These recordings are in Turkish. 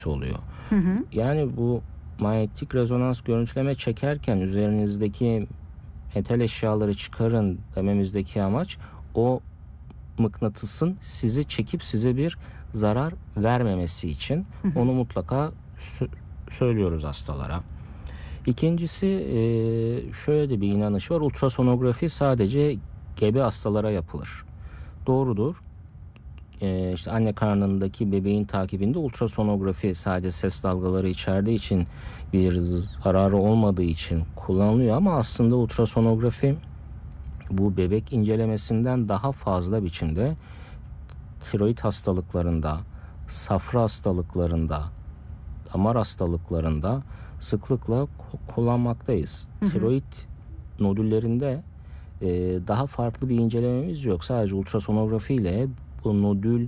oluyor. Hı hı. Yani bu manyetik rezonans görüntüleme çekerken üzerinizdeki metal eşyaları çıkarın dememizdeki amaç o mıknatısın sizi çekip size bir zarar vermemesi için onu mutlaka söylüyoruz hastalara. İkincisi şöyle de bir inanış var. Ultrasonografi sadece gebe hastalara yapılır. Doğrudur. İşte anne karnındaki bebeğin takibinde ultrasonografi sadece ses dalgaları içerdiği için bir zararı olmadığı için kullanılıyor ama aslında ultrasonografi bu bebek incelemesinden daha fazla biçimde tiroid hastalıklarında, safra hastalıklarında, damar hastalıklarında sıklıkla kullanmaktayız. Tiroid nodüllerinde daha farklı bir incelememiz yok. Sadece ultrasonografi ile bu nodül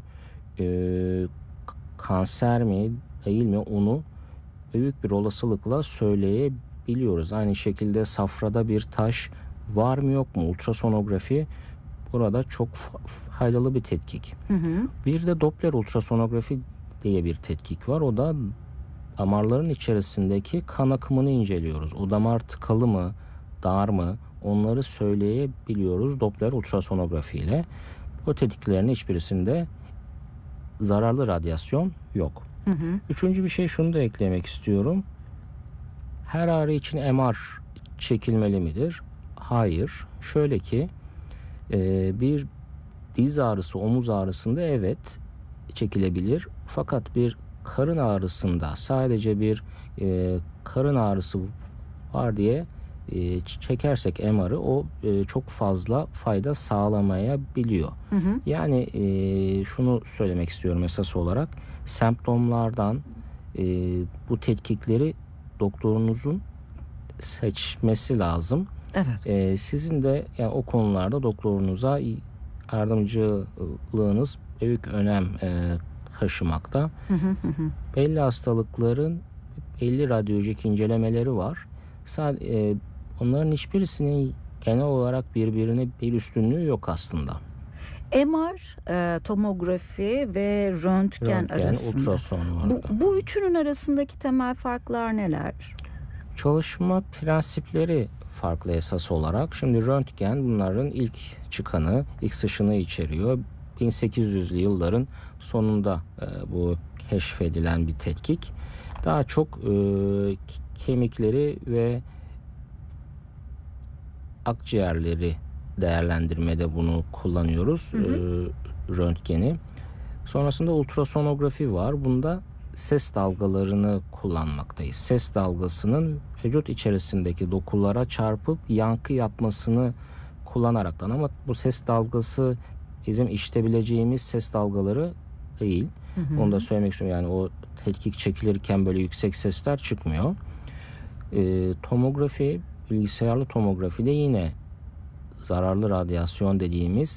kanser mi değil mi onu büyük bir olasılıkla söyleyebiliyoruz. Aynı şekilde safrada bir taş var mı yok mu? Ultrasonografi burada çok faydalı bir tetkik. Bir de Doppler ultrasonografi diye bir tetkik var. O da damarların içerisindeki kan akımını inceliyoruz. O damar tıkalı mı, dar mı? Onları söyleyebiliyoruz Doppler ultrasonografi ile. O tetkiklerin hiçbirisinde zararlı radyasyon yok. Üçüncü bir şey şunu da eklemek istiyorum. Her ağrı için MR çekilmeli midir? Hayır. Şöyle ki bir diz ağrısı, omuz ağrısında evet çekilebilir. Fakat bir karın ağrısında sadece bir karın ağrısı var diye çekersek MR'ı o çok fazla fayda sağlamayabiliyor. Yani şunu söylemek istiyorum esas olarak. Semptomlardan bu tetkikleri doktorunuzun seçmesi lazım. Evet. Sizin de yani o konularda doktorunuza yardımcılığınız büyük önem taşımakta. Belli hastalıkların belli radyolojik incelemeleri var. Onların hiçbirisinin genel olarak birbirine bir üstünlüğü yok aslında. MR, tomografi ve röntgen arasında. Ultrason var. Bu üçünün arasındaki temel farklar neler? Çalışma prensipleri farklı esas olarak. Şimdi röntgen bunların ilk çıkanı, X ışını içeriyor. 1800'lü yılların sonunda bu keşfedilen bir tetkik. Daha çok kemikleri ve akciğerleri değerlendirmede bunu kullanıyoruz. Röntgeni. Sonrasında ultrasonografi var. Bunda ses dalgalarını kullanmaktayız. Ses dalgasının vücut içerisindeki dokulara çarpıp yankı yapmasını kullanaraktan, ama bu ses dalgası bizim işitebileceğimiz ses dalgaları değil. Onu da söylemek istiyorum. Yani o tetkik çekilirken böyle yüksek sesler çıkmıyor. Tomografi, bilgisayarlı tomografi de yine zararlı radyasyon dediğimiz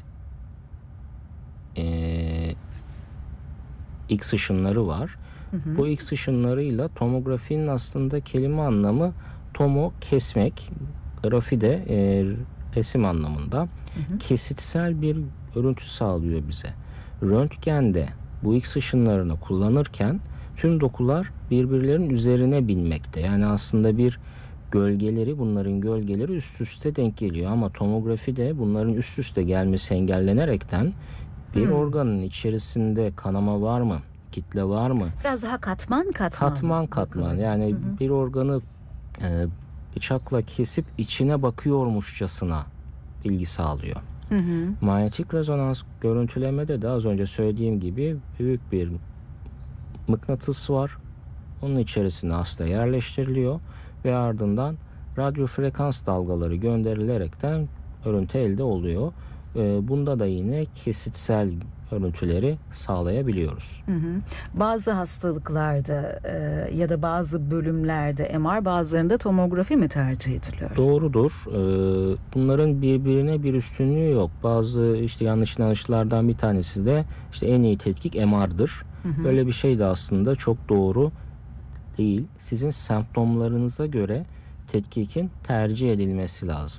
X ışınları var. Bu X ışınlarıyla tomografinin aslında kelime anlamı tomo kesmek, grafi de resim anlamında kesitsel bir görüntü sağlıyor bize. Röntgende bu X ışınlarını kullanırken tüm dokular birbirlerinin üzerine binmekte. Yani aslında bir bunların gölgeleri üst üste denk geliyor, ama tomografide bunların üst üste gelmesi engellenerekten bir organın içerisinde kanama var mı, kitle var mı? Biraz daha katman. Yani bir organı bıçakla kesip içine bakıyormuşçasına bilgi sağlıyor. Manyetik rezonans görüntülemede de az önce söylediğim gibi büyük bir mıknatıs var. Onun içerisine hasta yerleştiriliyor ve ardından radyo frekans dalgaları gönderilerekten görüntü elde oluyor. Bunda da yine kesitsel görüntüleri sağlayabiliyoruz. Bazı hastalıklarda ya da bazı bölümlerde MR, bazılarında tomografi mi tercih ediliyor? Doğrudur. Bunların birbirine bir üstünlüğü yok. Bazı işte yanlış inanışlardan bir tanesi de işte en iyi tetkik MR'dır. Böyle bir şey de aslında çok doğru değil. Sizin semptomlarınıza göre tetkikin tercih edilmesi lazım.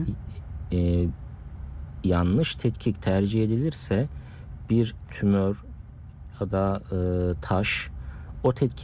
Yanlış tetkik tercih edilirse bir tümör ya da taş o tetkik